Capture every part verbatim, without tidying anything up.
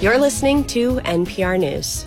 You're listening to N P R News.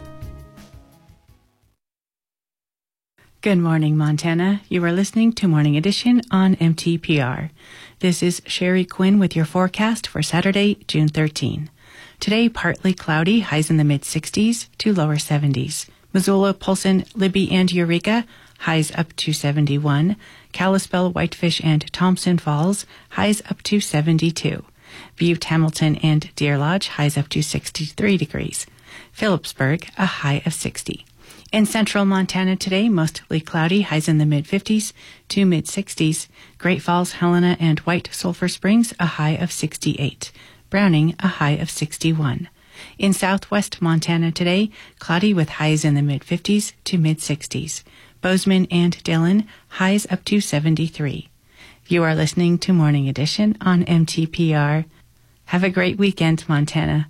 Good morning, Montana. You are listening to Morning Edition on M T P R. This is Sherry Quinn with your forecast for Saturday, June thirteenth. Today, partly cloudy, highs in the mid-sixties to lower seventies. Missoula, Polson, Libby, and Eureka, highs up to seventy-one. Kalispell, Whitefish, and Thompson Falls, highs up to seventy-two. Butte, Hamilton, and Deer Lodge, highs up to sixty-three degrees. Phillipsburg, a high of sixty. In central Montana today, mostly cloudy, highs in the mid-fifties to mid-sixties. Great Falls, Helena, and White Sulphur Springs, a high of sixty-eight. Browning, a high of sixty-one. In southwest Montana today, cloudy with highs in the mid-fifties to mid-sixties. Bozeman and Dillon, highs up to seventy-three. You are listening to Morning Edition on M T P R. Have a great weekend, Montana.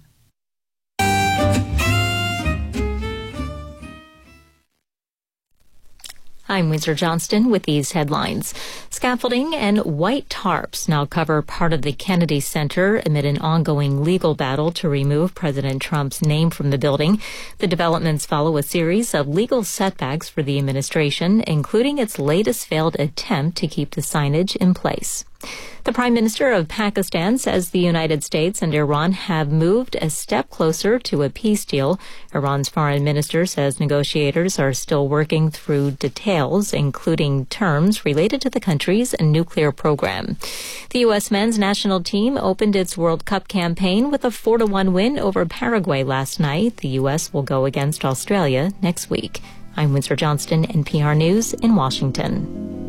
I'm Windsor Johnston with these headlines. Scaffolding and white tarps now cover part of the Kennedy Center amid an ongoing legal battle to remove President Trump's name from the building. The developments follow a series of legal setbacks for the administration, including its latest failed attempt to keep the signage in place. The Prime Minister of Pakistan says the United States and Iran have moved a step closer to a peace deal. Iran's foreign minister says negotiators are still working through details, including terms related to the country's nuclear program. The U S men's national team opened its World Cup campaign with a four to one win over Paraguay last night. The U S will go against Australia next week. I'm Windsor Johnston, N P R News in Washington.